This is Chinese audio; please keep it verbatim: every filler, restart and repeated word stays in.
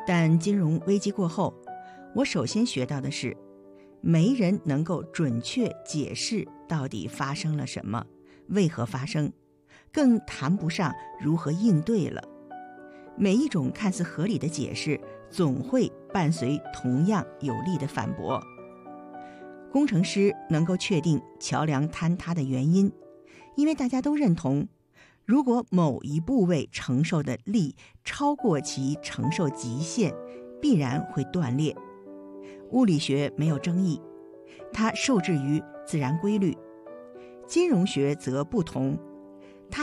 但金融危机过后，我首先学到的是，没人能够准确解释到底发生了什么，为何发生，更谈不上如何应对了。每一种看似合理的解释，总会伴随同样有力的反驳。工程师能够确定桥梁坍塌的原因，因为大家都认同，如果某一部位承受的力超过其承受极限，必然会断裂。物理学没有争议，它受制于自然规律。金融学则不同，